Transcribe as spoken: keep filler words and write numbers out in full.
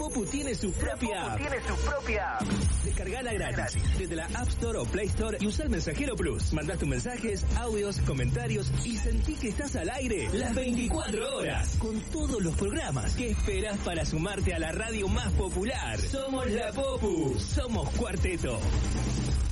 Popu tiene su propia app. tiene su propia app. Descargala gratis desde la App Store o Play Store y usa el Mensajero Plus. Mandás tus mensajes, audios, comentarios y sentí que estás al aire las veinticuatro horas con todos los programas. ¿Qué esperas para sumarte a la radio más popular? Somos la Popu, somos Cuarteto.